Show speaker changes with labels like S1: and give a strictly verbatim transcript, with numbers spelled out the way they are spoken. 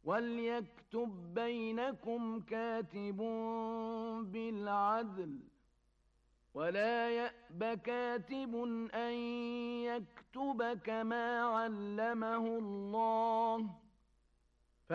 S1: وَلْيَكْتُب بَّيْنَكُمْ كَاتِبٌ بِالْعَدْلِ ۖ وَلَا يَأْبَ كَاتِبٌ أَن يَكْتُبَ كَمَا عَلَّمَهُ اللَّهُ